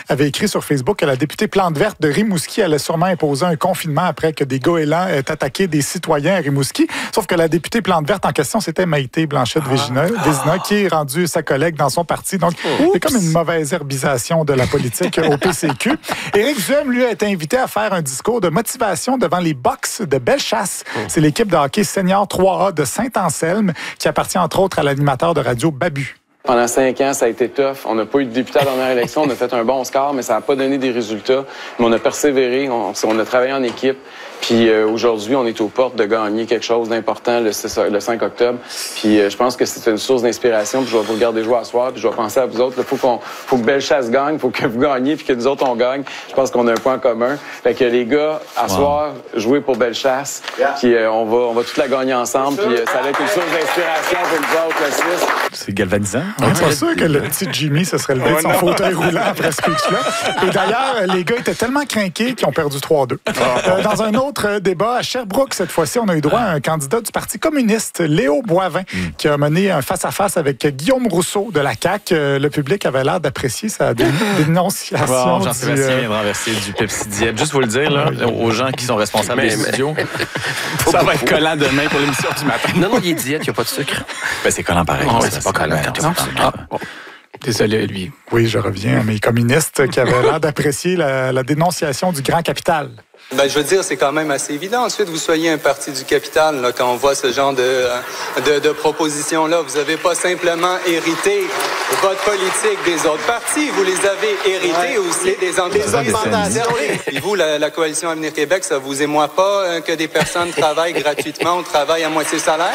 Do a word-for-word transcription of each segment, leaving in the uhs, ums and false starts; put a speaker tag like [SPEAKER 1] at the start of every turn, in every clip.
[SPEAKER 1] avait écrit sur Facebook que la députée Plante Verte de Rimouski allait sûrement imposer un confinement après que des goélands aient attaqué des citoyens à Rimouski. Sauf que la députée Plante Verte en question, c'était Maïté Blanchette-Vézina, ah. qui est rendue sa collègue dans son parti. Donc, il y a comme une mauvaise herbisation de la politique au P C Q. Éric Duhem, lui, a été invité à faire un discours de motivation devant les Box de Bellechasse. Oh. C'est l'équipe de hockey senior trois A de Saint-Anselme qui appartient entre autres à l'animateur de radio Babu.
[SPEAKER 2] Pendant cinq ans, ça a été tough. On n'a pas eu de député à la dernière élection. On a fait un bon score, mais ça n'a pas donné des résultats. Mais on a persévéré. On, on a travaillé en équipe. Puis euh, aujourd'hui, on est aux portes de gagner quelque chose d'important le, le cinq octobre. Puis euh, je pense que c'est une source d'inspiration. Puis je vais vous regarder jouer à soir. Puis je vais penser à vous autres. Il faut qu'on, faut que Bellechasse gagne. Il faut que vous gagniez. Puis que nous autres, on gagne. Je pense qu'on a un point commun. Fait que les gars, à wow. soir, jouez pour Bellechasse. Yeah. Puis euh, on va, on va toute la gagner ensemble. Puis euh, ça va être une source d'inspiration pour nous autres, le six.
[SPEAKER 3] C'est galvanisant.
[SPEAKER 1] On n'est pas sûr que le petit Jimmy se serait levé de son fauteuil roulant après ce speech-là. Et d'ailleurs, les gars étaient tellement crinqués qu'ils ont perdu trois deux. Euh, dans un autre débat, à Sherbrooke, cette fois-ci, on a eu droit à un candidat du Parti communiste, Léo Boivin, mm. qui a mené un face-à-face avec Guillaume Rousseau de la C A Q. Euh, le public avait l'air d'apprécier sa dé- dénonciation.
[SPEAKER 3] Bon, Jean-Sébastien du, euh... vient de renverser du Pepsi Diète. Juste vous le dire, là, aux gens qui sont responsables des studios, ça va être collant demain pour l'émission du matin.
[SPEAKER 4] Non, non, il est diète, il n'y a pas de sucre.
[SPEAKER 3] Ben, c'est collant pareil.
[SPEAKER 4] Oh, c'est, c'est pas collant quand tu as pas de sucre. Ah, bon.
[SPEAKER 3] Désolé, lui.
[SPEAKER 1] Oui, je reviens à mes communistes qui avaient l'air d'apprécier la, la dénonciation du grand capital.
[SPEAKER 5] Ben, je veux dire, c'est quand même assez évident. Ensuite, vous soyez un parti du capital, là, quand on voit ce genre de, de, de propositions-là. Vous n'avez pas simplement hérité votre politique des autres partis. Vous les avez hérités ouais. aussi des entreprises. Et vous, la, la Coalition Avenir Québec, ça vous émoit pas euh, que des personnes travaillent gratuitement ou travaillent à moitié salaire?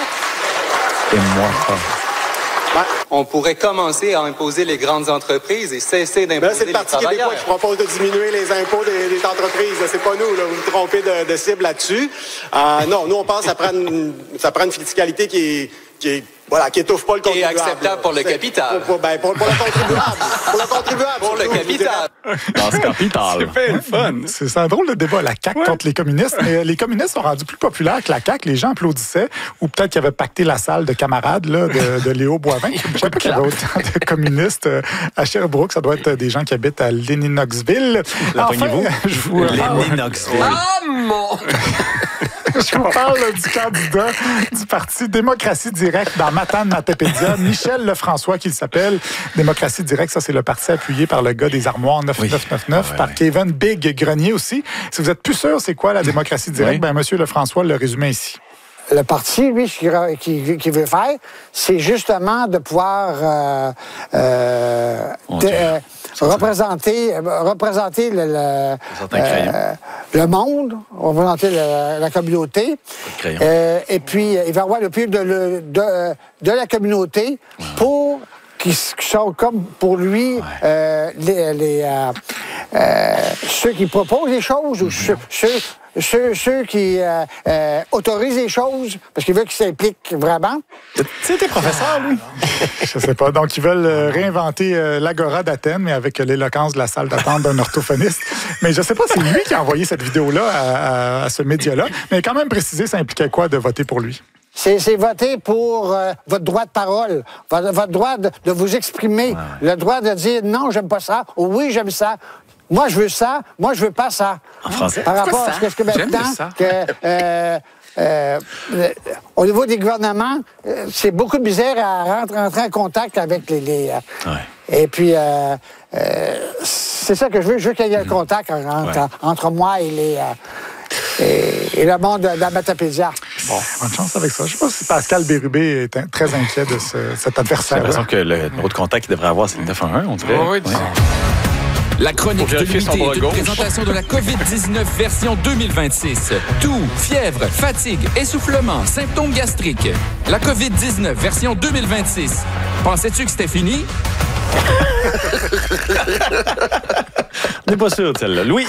[SPEAKER 3] Émoit pas.
[SPEAKER 5] On pourrait commencer à imposer les grandes entreprises et cesser d'imposer les travailleurs. C'est le Parti québécois qui propose de diminuer les impôts des, des entreprises. C'est pas nous, là. Vous vous trompez de, de cible là-dessus. Euh, non, nous, on pense que ça prend une, ça prend une fiscalité qui est, qui est Voilà, qui étouffe pas le contribuable.
[SPEAKER 4] Et acceptable pour le capital.
[SPEAKER 5] Pour, pour, ben, pour, pour le contribuable. Pour le contribuable.
[SPEAKER 4] Pour le capital.
[SPEAKER 3] Dans ce capital.
[SPEAKER 1] C'est fait le fun. C'est, c'est un drôle de débat, la C A Q ouais. contre les communistes. Mais les communistes sont rendus plus populaires que la C A Q. Les gens applaudissaient. Ou peut-être qu'ils avaient pacté la salle de camarades là, de, de Léo Boivin. Je ne sais pas qu'il y avait autant de communistes à Sherbrooke. Ça doit être des gens qui habitent à Léninoxville.
[SPEAKER 3] Enfin,
[SPEAKER 1] je vous...
[SPEAKER 3] Léninoxville.
[SPEAKER 4] Ah, mon...
[SPEAKER 1] Je vous parle là, du candidat du Parti Démocratie Directe dans Matane-Matapédia, Michel Lefrançois, qu'il s'appelle. Démocratie Directe, ça, c'est le parti appuyé par le gars des armoires neuf neuf neuf neuf, oui. ouais, par ouais. Kevin Big Grenier aussi. Si vous êtes plus sûr c'est quoi la démocratie directe, oui. ben monsieur Lefrançois le résumait ici.
[SPEAKER 6] Le parti, lui, ce qu'il qu veut faire, c'est justement de pouvoir euh, euh, de, euh, représenter, représenter le, le, euh, le monde, représenter le, la communauté. Euh, et puis, il va avoir le plus de, de, de, de la communauté ouais. pour qui sont comme pour lui ouais. euh, les, les euh, euh, ceux qui proposent les choses ou mm-hmm. ceux, ceux Ceux, ceux qui euh, euh, autorisent les choses, parce qu'ils veulent qu'ils s'impliquent vraiment.
[SPEAKER 1] Tu sais, t'es professeur, lui? Je sais pas. Donc, ils veulent euh, réinventer euh, l'Agora d'Athènes, mais avec euh, l'éloquence de la salle d'attente d'un orthophoniste. Mais je sais pas, c'est lui qui a envoyé cette vidéo-là à, à, à ce média-là. Mais quand même précisé, ça impliquait quoi de voter pour lui?
[SPEAKER 6] C'est, c'est voter pour euh, votre droit de parole, votre, votre droit de, de vous exprimer, ouais. le droit de dire non, j'aime pas ça, ou oui, j'aime ça. Moi, je veux ça. Moi, je veux pas ça.
[SPEAKER 3] En français?
[SPEAKER 6] Par rapport à ce que je connais maintenant, que, euh, euh, au niveau des gouvernements, euh, c'est beaucoup de misère à rentrer, rentrer en contact avec les... les euh, ouais. Et puis, euh, euh, c'est ça que je veux. Je veux qu'il y ait un contact entre, ouais. entre moi et les... Euh, Et, et le monde de la Matapédia.
[SPEAKER 1] Bon, bonne chance avec ça. Je ne sais pas si Pascal Bérubé est très inquiet de ce, cet adversaire.
[SPEAKER 3] J'ai l'impression que le numéro de contact qu'il devrait avoir, c'est le neuf un un, on dirait.
[SPEAKER 4] Oui, oui.
[SPEAKER 7] La chronique de l'unité est une présentation de la covid dix-neuf version deux mille vingt-six. Toux, fièvre, fatigue, essoufflement, symptômes gastriques. La covid dix-neuf version deux mille vingt-six. Pensais-tu que c'était fini?
[SPEAKER 3] n'est pas sûr de celle-là. Louis.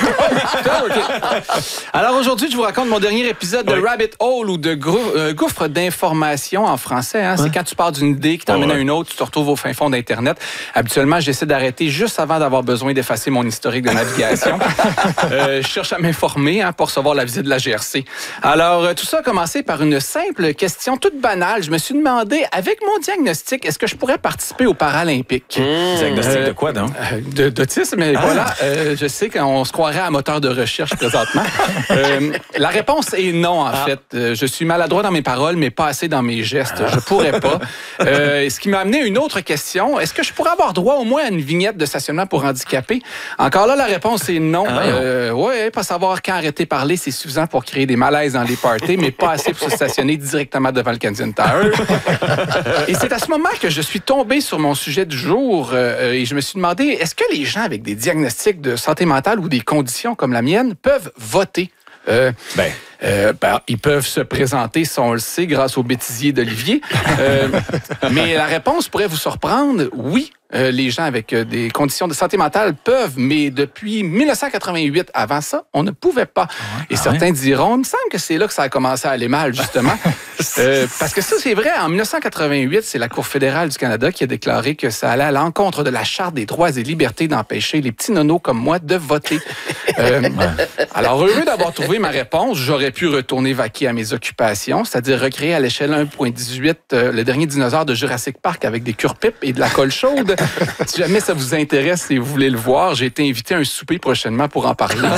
[SPEAKER 8] Alors aujourd'hui, je vous raconte mon dernier épisode de oui. Rabbit Hole ou de grou- euh, gouffre d'information en français. Hein. C'est ouais. quand tu pars d'une idée qui t'emmène oh, ouais. à une autre, tu te retrouves au fin fond d'Internet. Habituellement, j'essaie d'arrêter juste avant d'avoir besoin d'effacer mon historique de navigation. euh, je cherche à m'informer hein, pour recevoir la visite de la G R C. Alors, euh, tout ça a commencé par une simple question toute banale. Je me suis demandé, avec mon diagnostic, est-ce que je pourrais participer aux Paralympiques?
[SPEAKER 3] Mmh. Diagnostic euh, de quoi, donc?
[SPEAKER 8] Euh, de, d'autisme, mais ah. voilà. Euh, je sais qu'on se croirait à moteur de recherche présentement. euh, la réponse est non, en ah. fait. Euh, je suis maladroit dans mes paroles, mais pas assez dans mes gestes. Je pourrais pas. Euh, ce qui m'a amené à une autre question. Est-ce que je pourrais avoir droit au moins à une vignette de stationnement pour handicapés? Encore là, la réponse est non. Ah, euh, oui, pas savoir quand arrêter de parler, c'est suffisant pour créer des malaises dans les parties, mais pas assez pour se stationner directement devant le Canadian Tower. Et c'est à ce moment que je suis tombé sur mon sujet du jour euh, et je me suis demandé, est-ce que les gens avec des diagnostics de santé mentale ou des conditions comme la mienne peuvent voter? Euh, ben... Euh, ben, ils peuvent se présenter, si on le sait, grâce au bêtisier d'Olivier. Euh, mais la réponse pourrait vous surprendre. Oui, euh, les gens avec euh, des conditions de santé mentale peuvent, mais depuis dix-neuf cent quatre-vingt-huit, avant ça, on ne pouvait pas. Ah ouais, Et ah certains ouais. diront, il me semble que c'est là que ça a commencé à aller mal, justement. euh, parce que ça, c'est vrai, en dix-neuf cent quatre-vingt-huit, c'est la Cour fédérale du Canada qui a déclaré que ça allait à l'encontre de la Charte des droits et libertés d'empêcher les petits nonos comme moi de voter. Euh, ouais. Alors, heureux d'avoir trouvé ma réponse, j'aurais pu retourner vaquer à mes occupations, c'est-à-dire recréer à l'échelle un virgule dix-huit euh, le dernier dinosaure de Jurassic Park avec des cure-pipes et de la colle chaude. Si jamais ça vous intéresse et vous voulez le voir, j'ai été invité à un souper prochainement pour en parler.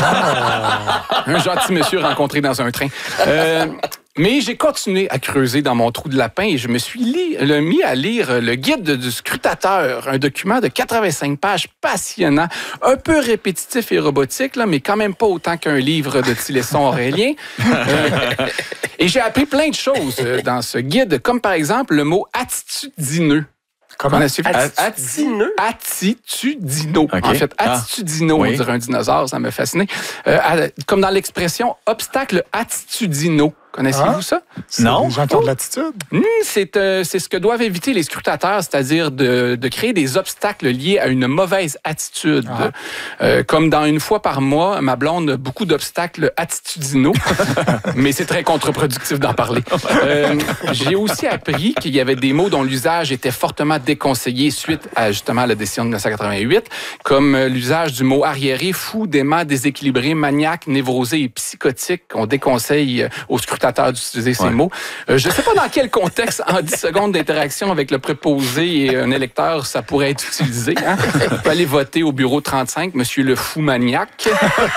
[SPEAKER 8] Un gentil monsieur rencontré dans un train. Euh, Mais j'ai continué à creuser dans mon trou de lapin et je me suis li- le mis à lire le guide du scrutateur, un document de quatre-vingt-cinq pages passionnant, un peu répétitif et robotique, là, mais quand même pas autant qu'un livre de Tilesson Aurélien. Euh, et j'ai appris plein de choses dans ce guide, comme par exemple le mot attitudineux.
[SPEAKER 1] Comment?
[SPEAKER 8] Attitudineux? Attitudineux. Okay. En fait, attitudineux, ah. oui. on dirait un dinosaure, ça m'a fasciné. Euh, comme dans l'expression obstacle attitudineux. Connaissez-vous ah, ça?
[SPEAKER 1] Non. Les gens qui ont de l'attitude?
[SPEAKER 8] Mmh, c'est, euh, c'est ce que doivent éviter les scrutateurs, c'est-à-dire de, de créer des obstacles liés à une mauvaise attitude. Ah. Euh, comme dans Une fois par mois, ma blonde a beaucoup d'obstacles attitudinaux, mais c'est très contre-productif d'en parler. Euh, j'ai aussi appris qu'il y avait des mots dont l'usage était fortement déconseillé suite à justement la décision de dix-neuf cent quatre-vingt-huit, comme l'usage du mot arriéré, fou, dément, déséquilibré, maniaque, névrosé et psychotique. On déconseille aux scrutateurs d'utiliser ces ouais. mots. Euh, je ne sais pas dans quel contexte, en dix secondes d'interaction avec le préposé et un électeur, ça pourrait être utilisé. Hein? On peut aller voter au bureau trente-cinq, Monsieur le fou maniaque.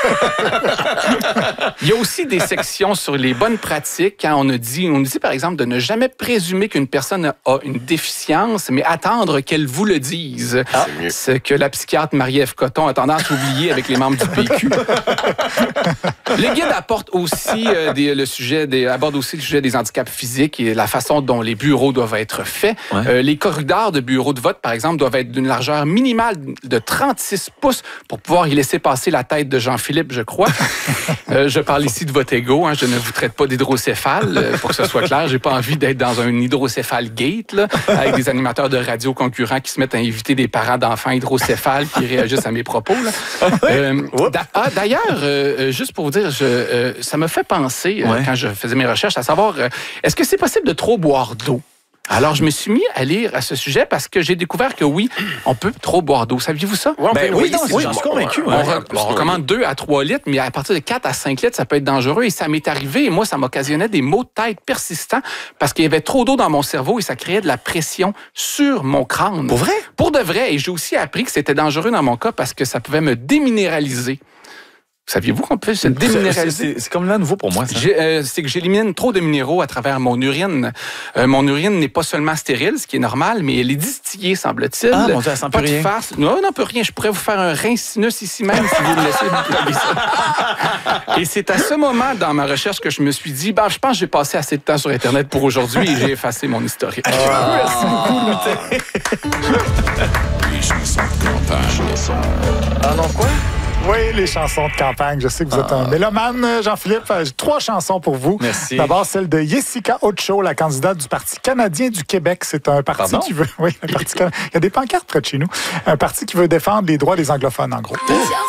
[SPEAKER 8] Il y a aussi des sections sur les bonnes pratiques. Hein? On a dit, on dit, par exemple, de ne jamais présumer qu'une personne a une déficience, mais attendre qu'elle vous le dise. Ah, ce que la psychiatre Marie-Ève Coton a tendance à oublier avec les membres du P Q. Le guide apporte aussi euh, des, le sujet des, aborde aussi le sujet des handicaps physiques et la façon dont les bureaux doivent être faits. Ouais. Euh, les corridors de bureaux de vote, par exemple, doivent être d'une largeur minimale de trente-six pouces pour pouvoir y laisser passer la tête de Jean-Philippe, je crois. euh, je parle ici de vote égaux. Hein, je ne vous traite pas d'hydrocéphale, euh, pour que ce soit clair. J'ai pas envie d'être dans un hydrocéphale gate, là, avec des animateurs de radio concurrents qui se mettent à inviter des parents d'enfants hydrocéphales qui réagissent à mes propos. Là. Euh, d'a- ah, d'ailleurs, euh, juste pour vous dire, je, euh, ça me fait penser, euh, ouais. quand je faisais mes recherches, à savoir, euh, est-ce que c'est possible de trop boire d'eau? Alors, je me suis mis à lire à ce sujet parce que j'ai découvert que oui, on peut trop boire d'eau. Saviez-vous ça?
[SPEAKER 3] Ouais, ben, oui, oui, non, oui, j'en suis convaincu.
[SPEAKER 8] On, on, on recommande deux à trois litres, mais à partir de quatre à cinq litres, ça peut être dangereux. Et ça m'est arrivé, et moi, ça m'occasionnait des maux de tête persistants parce qu'il y avait trop d'eau dans mon cerveau et ça créait de la pression sur mon crâne.
[SPEAKER 3] Pour vrai?
[SPEAKER 8] Pour de vrai. Et j'ai aussi appris que c'était dangereux dans mon cas parce que ça pouvait me déminéraliser. Saviez-vous qu'on peut se déminéraliser?
[SPEAKER 3] C'est, c'est comme là nouveau pour moi, ça.
[SPEAKER 8] J'ai, euh, c'est que j'élimine trop de minéraux à travers mon urine. Euh, mon urine n'est pas seulement stérile, ce qui est normal, mais elle est distillée, semble-t-il.
[SPEAKER 3] Ah, mon Dieu, elle sent
[SPEAKER 8] pas
[SPEAKER 3] plus rien.
[SPEAKER 8] Farce. Non, non, peut rien. Je pourrais vous faire un rein sinus ici même si vous me laissez vous plugger ça. Et c'est à ce moment, dans ma recherche, que je me suis dit, ben, je pense que j'ai passé assez de temps sur Internet pour aujourd'hui et j'ai effacé mon historique.
[SPEAKER 3] Ah, merci beaucoup, Louis.
[SPEAKER 7] Les chansons de campagne.
[SPEAKER 3] Ah non, quoi?
[SPEAKER 1] Oui, les chansons de campagne. Je sais que vous êtes un mélomane, Jean-Philippe. J'ai trois chansons pour vous.
[SPEAKER 3] Merci.
[SPEAKER 1] D'abord, celle de Jessica Ocho, la candidate du Parti canadien du Québec. C'est un parti
[SPEAKER 3] Pardon?
[SPEAKER 1] qui veut... Oui, un parti... Il y a des pancartes près de chez nous. Un parti qui veut défendre les droits des anglophones, en gros.